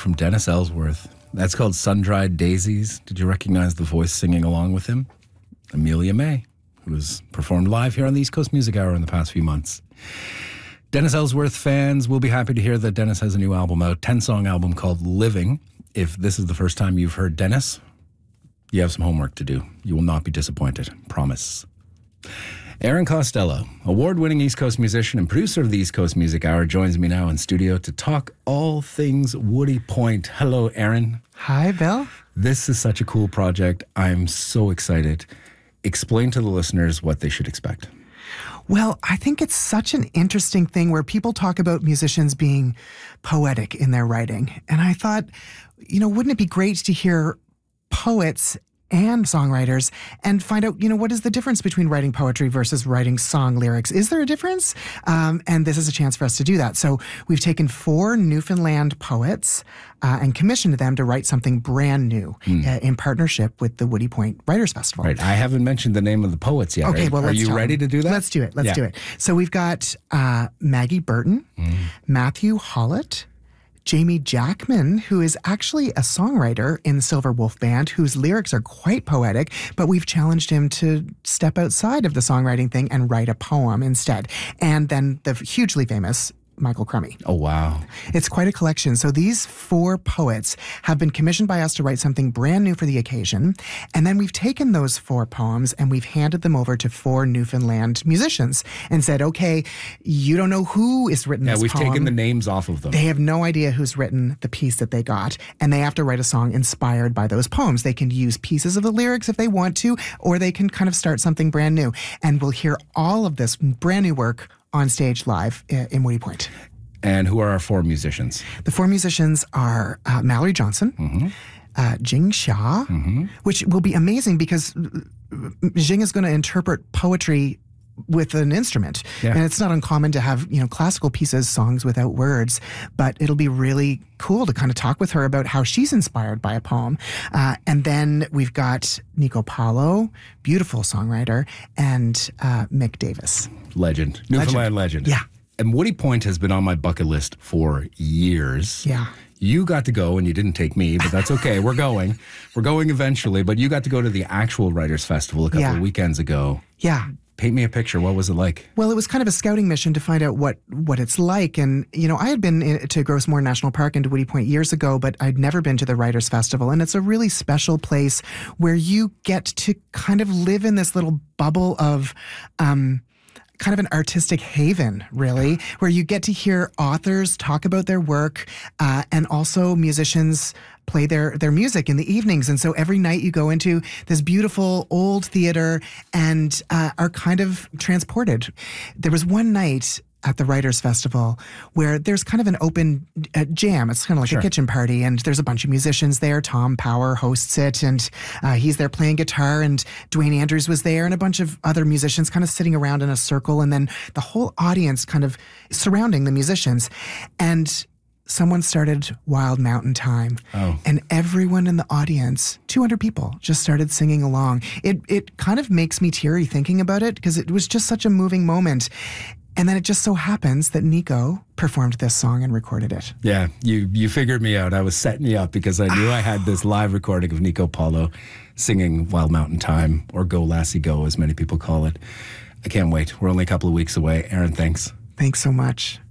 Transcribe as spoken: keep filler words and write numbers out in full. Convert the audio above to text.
from Dennis Ellsworth. That's called Sun-Dried Daisies. Did you recognize the voice singing along with him? Amelia May, who has performed live here on the East Coast Music Hour in the past few months. Dennis Ellsworth fans will be happy to hear that Dennis has a new album out, ten-song album called Living. If this is the first time you've heard Dennis, you have some homework to do. You will not be disappointed. Promise. Aaron Costello, award-winning East Coast musician and producer of the East Coast Music Hour, joins me now in studio to talk all things Woody Point. Hello, Aaron. Hi, Bill. This is such a cool project. I'm so excited. Explain to the listeners what they should expect. Well, I think it's such an interesting thing where people talk about musicians being poetic in their writing. And I thought, you know, wouldn't it be great to hear poets and songwriters and find out, you know, what is the difference between writing poetry versus writing song lyrics? Is there a difference? Um, and this is a chance for us to do that. So we've taken four Newfoundland poets uh, and commissioned them to write something brand new mm. uh, in partnership with the Woody Point Writers Festival. Right. I haven't mentioned the name of the poets yet. Okay, right? well, Are let's you ready them. to do that? Let's do it. Let's yeah. do it. So we've got uh, Maggie Burton, mm. Matthew Hollett, Jamie Jackman, who is actually a songwriter in the Silver Wolf Band, whose lyrics are quite poetic, but we've challenged him to step outside of the songwriting thing and write a poem instead. And then the hugely famous Michael Crummy. Oh, wow. It's quite a collection. So these four poets have been commissioned by us to write something brand new for the occasion. And then we've taken those four poems and we've handed them over to four Newfoundland musicians and said, okay, you don't know who is written yeah, this we've poem. taken the names off of them. They have no idea who's written the piece that they got. And they have to write a song inspired by those poems. They can use pieces of the lyrics if they want to, or they can kind of start something brand new. And we'll hear all of this brand new work on stage live in Woody Point. And who are our four musicians? The four musicians are uh, Mallory Johnson, mm-hmm. uh, Jing Xia, mm-hmm. which will be amazing because Jing is going to interpret poetry with an instrument. Yeah. And it's not uncommon to have, you know, classical pieces, songs without words, but it'll be really cool to kind of talk with her about how she's inspired by a poem. Uh, and then we've got Nico Paulo, beautiful songwriter, and uh, Mick Davis. Legend. Newfoundland legend. legend. Yeah. And Woody Point has been on my bucket list for years. Yeah. You got to go, and you didn't take me, but that's okay. We're going. We're going eventually, but you got to go to the actual Writers' Festival a couple yeah. of weekends ago. Yeah. Paint me a picture. What was it like? Well, it was kind of a scouting mission to find out what, what it's like. And, you know, I had been in, to Grossmore National Park and to Woody Point years ago, but I'd never been to the Writers' Festival. And it's a really special place where you get to kind of live in this little bubble of um, kind of an artistic haven, really, where you get to hear authors talk about their work uh, and also musicians play their, their music in the evenings. And so every night you go into this beautiful old theater and uh, are kind of transported. There was one night at the Writers' Festival where there's kind of an open uh, jam. It's kind of like sure. a kitchen party, and there's a bunch of musicians there. Tom Power hosts it, and uh, he's there playing guitar, and Dwayne Andrews was there, and a bunch of other musicians kind of sitting around in a circle, and then the whole audience kind of surrounding the musicians. And someone started Wild Mountain Time, oh. and everyone in the audience, two hundred people, just started singing along. It it kind of makes me teary thinking about it because it was just such a moving moment. And then it just so happens that Nico performed this song and recorded it. Yeah, you you figured me out. I was setting you up because I knew I had this live recording of Nico Paulo singing Wild Mountain Time, or Go Lassie Go, as many people call it. I can't wait. We're only a couple of weeks away. Aaron, thanks. Thanks so much.